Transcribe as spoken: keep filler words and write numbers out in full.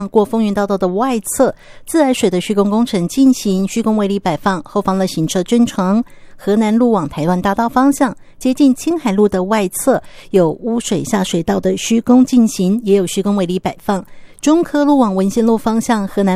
过丰原大道的外侧，自来水的施工工程进行，施工围篱摆放，后方的行车正常。河南路往台湾大道方向，接近青海路的外侧有污水下水道的施工进行，也有施工围篱摆放。中科路往文心路方向，河南